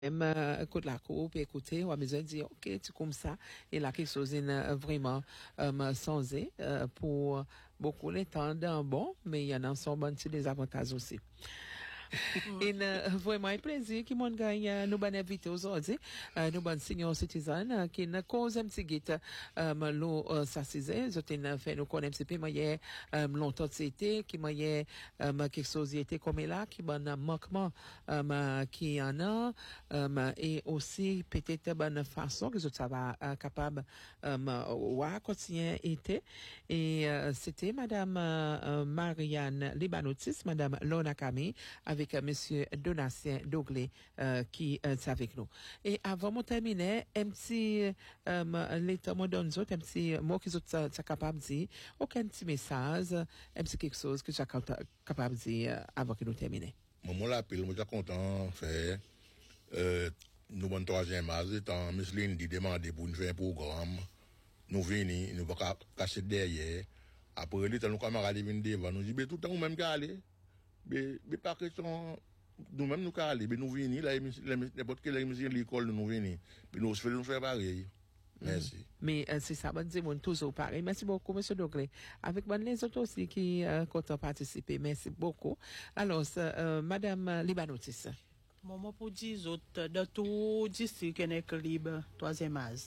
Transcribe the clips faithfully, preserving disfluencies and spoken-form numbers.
même euh, écoute la coupe, écouter, ou à mesure dire, ok, tu comme ça, et là, quelque chose de vraiment euh, sensé euh, pour beaucoup de temps d'un bon, mais il y en a sont bonnes des avantages aussi. Et euh, vraiment un plaisir qui m'ont gagné nous bonnes invités aujourd'hui euh, nous bonnes senior citizen qui ne cause un petit guide euh, l'eau euh, ça c'est je fait nous connaître un petit peu moi euh, longtemps c'était qui moi euh, quelque chose était comme là qui bon manquement euh, qui en a euh, et aussi peut-être bonne façon que ça va euh, capable euh, ouais continuer était et euh, c'était madame euh, Marianne Libanotis, madame Lona Camille avec avec monsieur Donatien Doglé euh, qui euh, est avec nous. Et avant de terminer, un petit euh, l'état me donne un petit mot que vous êtes capable de dire, aucun petit message, un petit quelque chose que vous êtes capable de dire euh, avant que nous terminions. Moi, l'appel, moi, je suis content de faire euh, nous, bon troisième âge, étant Miss Lindy demandé pour nous faire un programme. Nous venons, nous pas cacher derrière. Après, les nous camarades viennent devant, nous disons, tout le temps, nous-mêmes, qu'à aller. Mais, mais pas question, nous-mêmes, nous, qu'à aller. Mais nous venons, là, n'importe quelle émission de l'école, nous venons. Mais nous faisons nous faire pareil. Merci. Mm. Mais euh, c'est ça, bon Dieu, mon toujours pareil. Merci beaucoup, monsieur Doglé. Avec bon, les autres aussi qui euh, comptent participer. Merci beaucoup. Alors, euh, madame Libanotis. Mon mot pour dire autres, de tout district qui est libre, troisième âge.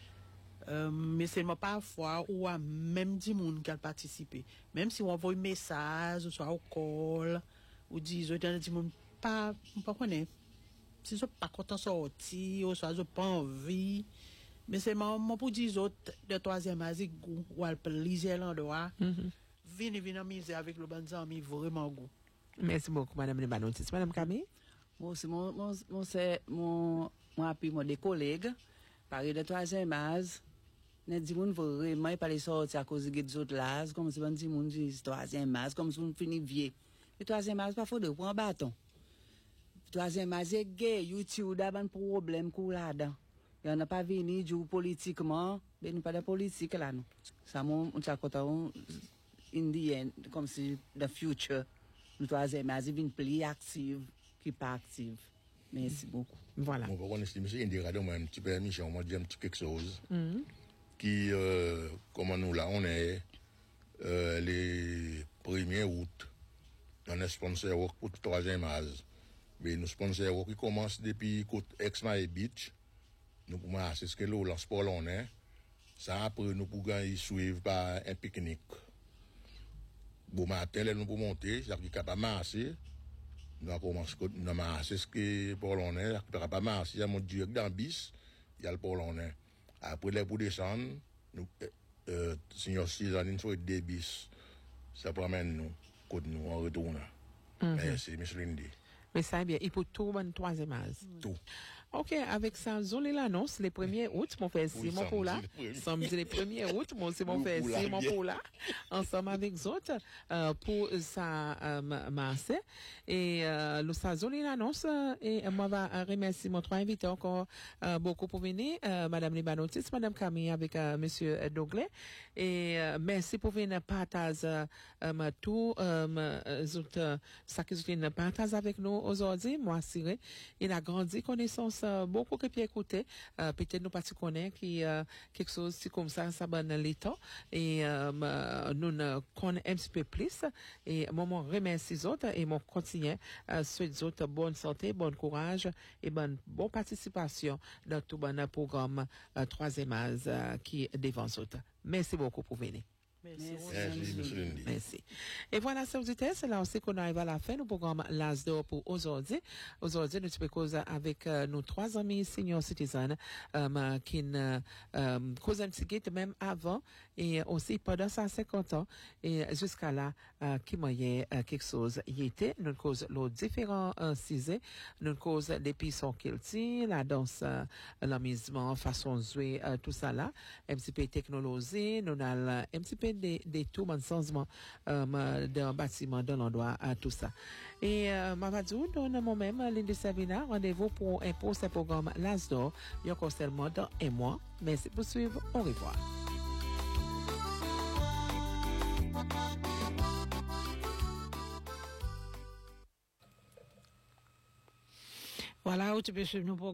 Euh, mais c'est parfois où a même dix monde qui a participé. Même si on envoie un message, ou soit au call, ou dit, je dis, monde pas, pas connaître. Si je pas content sortir, ou soit je pas envie. Mais c'est mon pour dire autres, de troisième âge, ou à lisez l'endroit. Venez, venez amuser avec le bon ami, vraiment goût. Merci beaucoup, madame Libanotis. Madame Camille? Moi, c'est mon, mon, mon, c'est mon, mon appui, mon des collègues, parler de troisième âge. Ne dit moun vraiment pas les sortir à cause des autres là comme si on dit moun dit troisième âge comme si on finit vieux. Le troisième âge pas faut de prendre bâton. Troisième âge est gay, YouTube d'abord problème qu'on là-dedans. Il on n'a pas venu du politiquement, mais nous pas de politique là nous. Ça mon on t'a content in the end comme si the future le troisième âge vient plus active qui pas active. Merci beaucoup. Voilà. Bon, on est monsieur Indira donc un petit peu mission, moi dire un petit quelque chose. Mm-hmm. Qui, euh, comme nous là, on est euh, les premiers août, on est sponsor pour le troisième âge. Mais nous sponsors qui commencent depuis Ex-May Beach, nous pouvons assister là, le sport on est. Ça après, nous pouvons y suivre par un pique-nique. Bon matin, nous pouvons monter, c'est-à-dire qu'il n'y a pas marcher. Nous avons commencé, nous avons marché ce que pour l'on est, il n'y a pas marcher, il y a mon direct dans le bis, il y a le pour l'on est. Après, les pour descendre, nous, euh, signor six ans, nous sommes des bis. Ça promène nous, côté nous, on retourne. Mm-hmm. Merci, monsieur Lindy. Mais ça est bien, il faut tout bon troisième âge. Tout. Ok, avec ça, Zolé l'annonce, les premiers août, mon frère Simon pour là. Samedi les premiers août, mon c'est mon frère Simon pour là. Ensemble avec autres, euh, pour ça, euh, masse. Et, euh, le ça, Zolé l'annonce, et moi, va remercier mon trois invités encore, euh, beaucoup pour venir, euh, madame Libanotis, madame Camille avec, euh, monsieur Doglé. Et, euh, merci pour venir partager, euh, tout, euh, autres, ça que vous venez partager avec nous aujourd'hui. Moi, Siré, il a grandi connaissance beaucoup que puis écouter euh, peut-être nous pas connaître qui euh, quelque chose si comme ça ça bonne l'état et euh, nous ne connaissons un petit peu plus et moi moi remercie les autres et mon continuer euh, souhaite autres bonne santé bon courage et bonne bonne participation dans tout bon programme euh, troisième âge euh, qui est devant autres. Merci beaucoup pour venir. Merci. Merci. Merci. Et voilà, ça vous dit, c'est là aussi qu'on arrive à la fin du programme L'As d'or pour aujourd'hui. Aujourd'hui, nous sommes cause avec euh, nos trois amis senior citizens euh, qui euh, causent un petit guide même avant et aussi pendant ça cinquante ans et jusqu'à là euh, qui moyen euh, quelque chose y était. Nous cause les différents euh, sujets. Nous cause les pissons qu'il tient, la danse, euh, l'amusement, façon de jouer, euh, tout ça là. Un petit peu technologie, nous avons un petit peu des, des tours en changement euh, d'un bâtiment, dans l'endroit, à tout ça. Et euh, ma vadou, donne moi-même, Lindy Savina, rendez-vous pour un pour ce programme L'As d'or, il y a encore seulement dans un mois. Merci pour suivre. Au revoir. Voilà où tu peux suivre nos